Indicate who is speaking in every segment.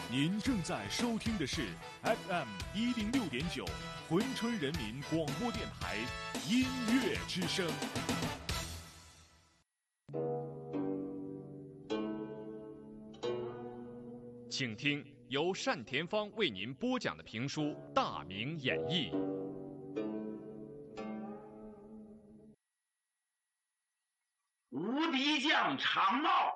Speaker 1: 您正在收听的是 FM 106.9珲春人民广播电台音乐之声。请听由单田芳为您播讲的评书《大明演义》。
Speaker 2: 无敌将常茂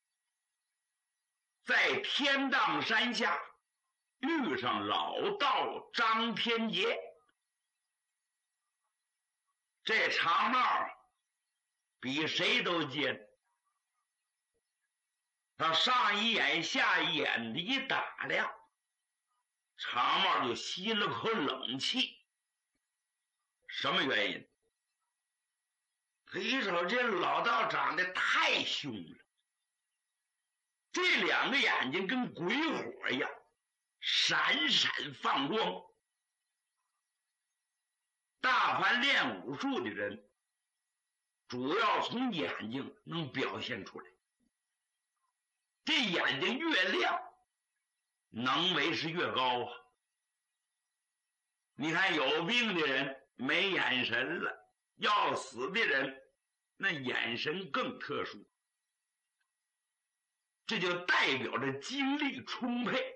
Speaker 2: 在天荡山下遇上老道张天杰。这常茂比谁都尖，他上一眼下一眼的一打量，常茂就吸了口冷气。什么原因？他一瞅这老道长得太凶了，这两个眼睛跟鬼火一样闪闪放光。大凡练武术的人主要从眼睛能表现出来，这眼睛越亮能为是越高啊。你看有病的人没眼神了，要死的人那眼神更特殊，这就代表着精力充沛。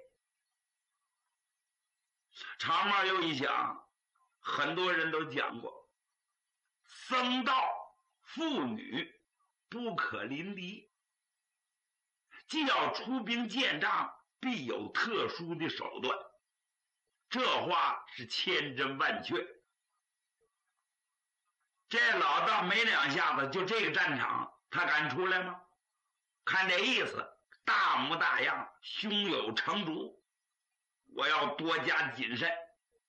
Speaker 2: 常茂又一想，很多人都讲过，僧道妇女不可临敌，既要出兵见仗，必有特殊的手段，这话是千真万确。这老道没两下子，就这个战场他敢出来吗？看这意思，大模大样，胸有成竹，我要多加谨慎。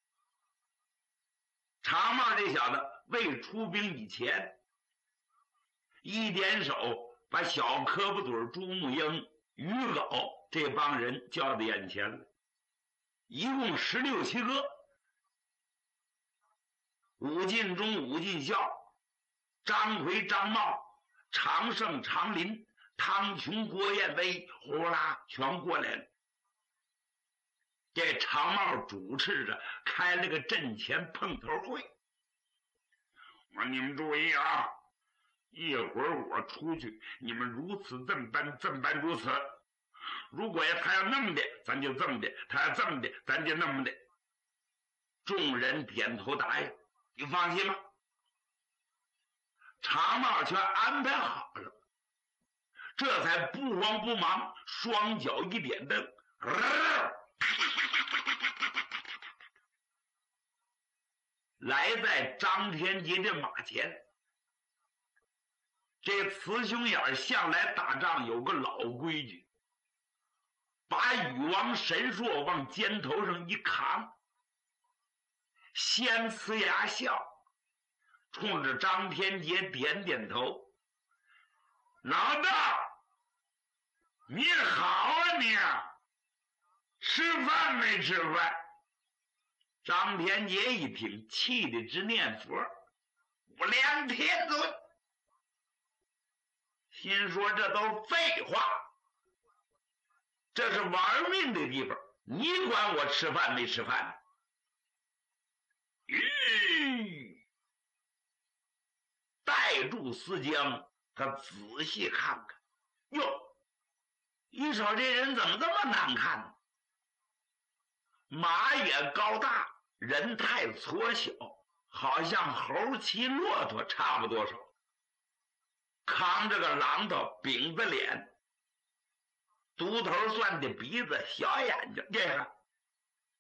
Speaker 2: 常茂这小子未出兵以前，一点手把小磕巴嘴朱木英、于镐这帮人叫到眼前了，一共16、17个。武进忠、武进孝、张奎、张茂、常胜、常林、汤琼、郭彦威，呼啦全过来了。这常茂主持着开了个阵前碰头会。我说你们注意啊，一会儿我出去，你们如此这么办如此。如果他要那么的，咱就这么的；他要这么的，咱就那么的。众人点头答应。你放心吧，常茂全安排好了，这才不慌不忙，双脚一点蹬，来在张天杰的马前。这雌雄眼向来打仗有个老规矩，把禹王神硕往肩头上一扛，先呲牙笑，冲着张天杰点点头。老道你好啊，你吃饭没吃饭？张天杰一听，气得直念佛，无量天尊，心说这都废话，这是玩命的地方，你管我吃饭没吃饭呢？带住思江，他仔细看看，哟，一瞅这人怎么这么难看呢？马也高大，人太矬小，好像猴骑骆驼差不多少，扛着个榔头，饼子脸，独头蒜的鼻子，小眼睛，这个